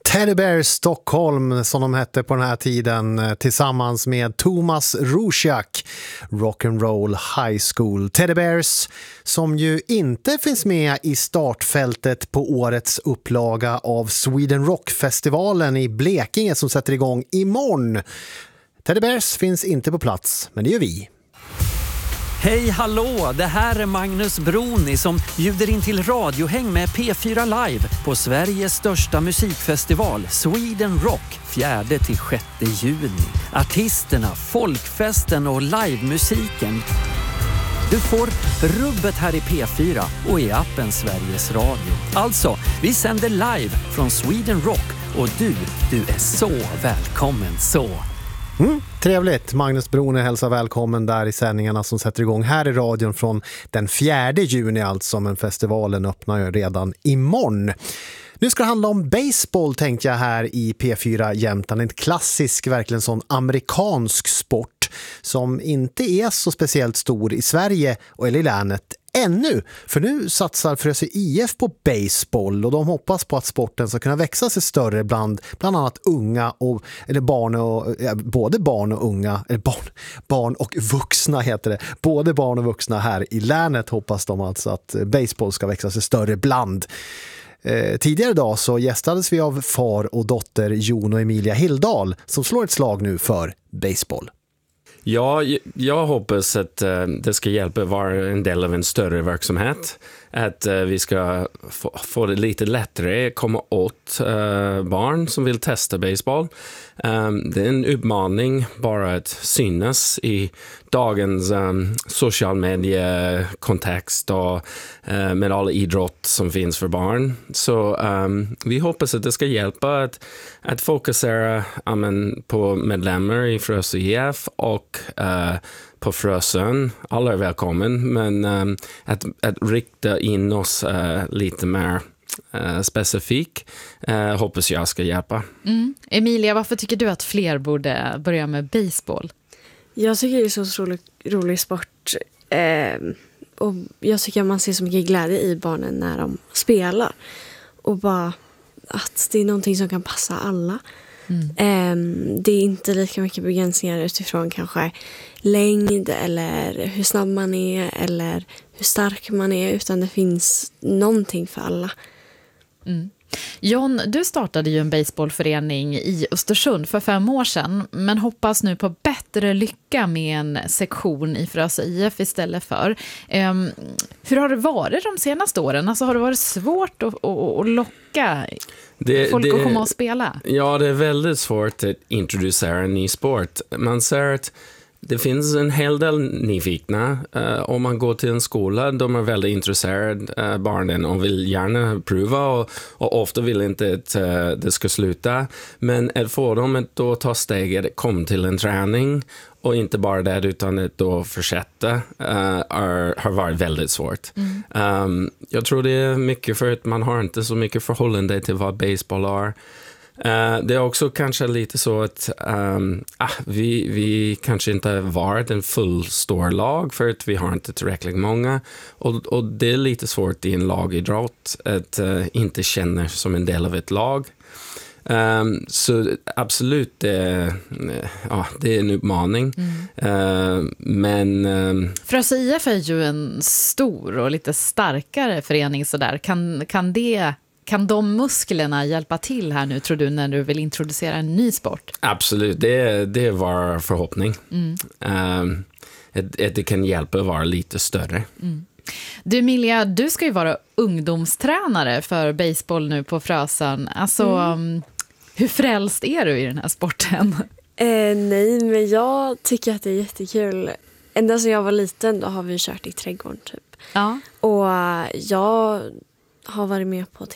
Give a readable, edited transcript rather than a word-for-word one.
Teddy Bears Stockholm som de hette på den här tiden tillsammans med Thomas Rorschach, Rock'n'Roll High School. Teddy Bears som ju inte finns med i startfältet på årets upplaga av Sweden Rock-festivalen i Blekinge som sätter igång imorgon. Teddy Bears finns inte på plats, men det gör vi. Hej, hallå! Det här är Magnus Broni som bjuder in till radiohäng med P4 Live på Sveriges största musikfestival Sweden Rock 4-6 juni. Artisterna, folkfesten och livemusiken. Du får rubbet här i P4 och i appen Sveriges Radio. Alltså, vi sänder live från Sweden Rock och du är så välkommen så. Trevligt. Magnus Brone hälsar välkommen där i sändningarna som sätter igång här i radion från den 4 juni alltså, men festivalen öppnar ju redan imorgon. Nu ska det handla om baseball tänkte jag här i P4 Jämtland. En klassisk, verkligen sån amerikansk sport som inte är så speciellt stor i Sverige eller i länet ännu. För nu satsar Frösö IF på baseball och de hoppas på att sporten ska kunna växa sig större bland annat unga och eller barn och både barn och unga eller barn och vuxna heter det. Både barn och vuxna här i länet hoppas de alltså att baseball ska växa sig större bland. Tidigare idag så gästades vi av far och dotter Jon och Emilia Hilldal som slår ett slag nu för baseball. Ja, jag hoppas att det ska hjälpa vara en del av en större verksamhet. Att vi ska få det lite lättare komma åt barn som vill testa baseball. Det är en utmaning bara att synas i dagens social media kontext och med all idrott som finns för barn. Så vi hoppas att det ska hjälpa att fokusera på medlemmar i Frösö IF och på Frösön. Alla är välkommen, men att rikta in oss lite mer specifik hoppas jag ska hjälpa. Emilia, varför tycker du att fler borde börja med baseball? Jag tycker det är så rolig sport och jag tycker att man ser så mycket glädje i barnen när de spelar och bara att det är någonting som kan passa alla. Det är inte lika mycket begränsningar utifrån kanske längd eller hur snabb man är eller hur stark man är, utan det finns någonting för alla. John, du startade ju en baseballförening i Östersund för 5 år sedan, men hoppas nu på bättre lycka med en sektion i Frösö IF istället för. Hur har det varit de senaste åren? Alltså, har det varit svårt att locka folk att komma och spela? Ja, det är väldigt svårt att introducera en ny sport. Man ser att det finns en hel del nyfikna. Om man går till en skola, de är väldigt intresserade barnen och vill gärna prova och ofta vill inte att det ska sluta. Men att få dem att då ta steget att komma till en träning och inte bara det utan att då fortsätta har varit väldigt svårt. Jag tror det är mycket för att man har inte så mycket förhållande till vad baseball är. Det är också kanske lite så att vi kanske inte har varit en full stor lag för att vi har inte tillräckligt många och det är lite svårt i en lagidrott att inte känna som en del av ett lag. Så absolut det är en utmaning. Men Frösö IF är ju en stor och lite starkare förening sådär. Kan de musklerna hjälpa till här nu, tror du, när du vill introducera en ny sport? Absolut, det var vår förhoppning. Att det kan hjälpa att vara lite större. Du Emilia, du ska ju vara ungdomstränare för baseball nu på Frösön. Alltså, hur frälst är du i den här sporten? Nej, men jag tycker att det är jättekul. Ända sedan jag var liten då har vi kört i trädgården typ. Ja. Och jag har varit med på till